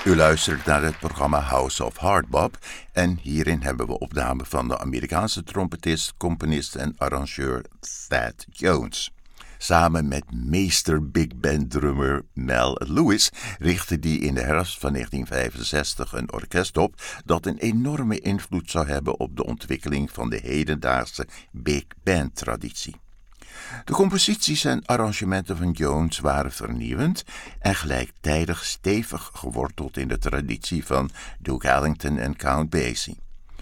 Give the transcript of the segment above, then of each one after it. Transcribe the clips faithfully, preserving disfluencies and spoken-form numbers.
U luistert naar het programma House of Hardbop en hierin hebben we opnamen van de Amerikaanse trompetist, componist en arrangeur Thad Jones. Samen met meester big band drummer Mel Lewis richtte die in de herfst van negentien vijfenzestig een orkest op dat een enorme invloed zou hebben op de ontwikkeling van de hedendaagse big band traditie. De composities en arrangementen van Jones waren vernieuwend en gelijktijdig stevig geworteld in de traditie van Duke Ellington en Count Basie.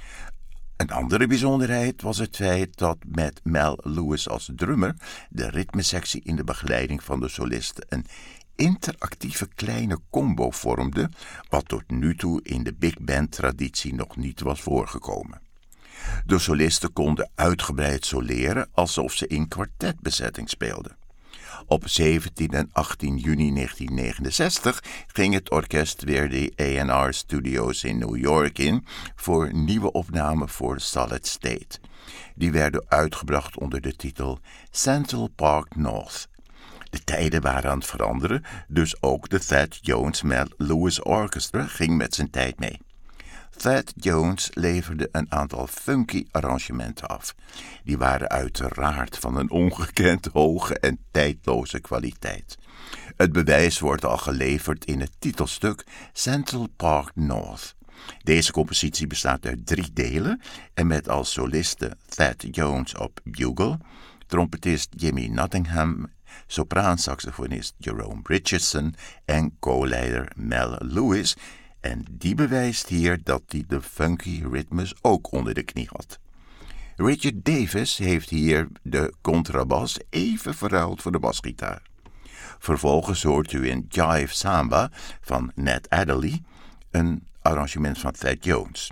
Een andere bijzonderheid was het feit dat met Mel Lewis als drummer de ritmesectie in de begeleiding van de solisten een interactieve kleine combo vormde, wat tot nu toe in de big band traditie nog niet was voorgekomen. De solisten konden uitgebreid soleren alsof ze in kwartetbezetting speelden. Op zeventien en achttien juni negentien negenenzestig ging het orkest weer de A en R Studios in New York in voor nieuwe opnamen voor Solid State. Die werden uitgebracht onder de titel Central Park North. De tijden waren aan het veranderen, dus ook de Thad Jones Mel Lewis Orchestra ging met zijn tijd mee. Thad Jones leverde een aantal funky arrangementen af. Die waren uiteraard van een ongekend hoge en tijdloze kwaliteit. Het bewijs wordt al geleverd in het titelstuk Central Park North. Deze compositie bestaat uit drie delen en met als solisten Thad Jones op bugle, trompetist Jimmy Nottingham, sopraansaxofonist Jerome Richardson en co-leider Mel Lewis. En die bewijst hier dat hij de funky ritmes ook onder de knie had. Richard Davis heeft hier de contrabas even verruild voor de basgitaar. Vervolgens hoort u in Jive Samba van Ned Adderley een arrangement van Thad Jones.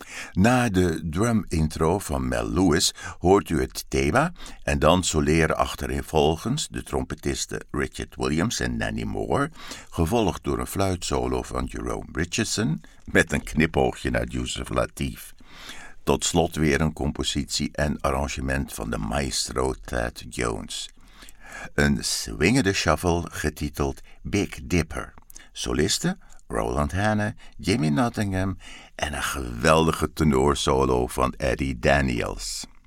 Na de drum intro van Mel Lewis hoort u het thema en dan soleren achtereenvolgens de trompetisten Richard Williams en Nanny Moore, gevolgd door een fluitsolo van Jerome Richardson met een knipoogje naar Yusef Lateef. Tot slot weer een compositie en arrangement van de maestro Thad Jones. Een swingende shuffle getiteld Big Dipper. Solisten Roland Hanna, Jimmy Nottingham en een geweldige tenorsolo van Eddie Daniels.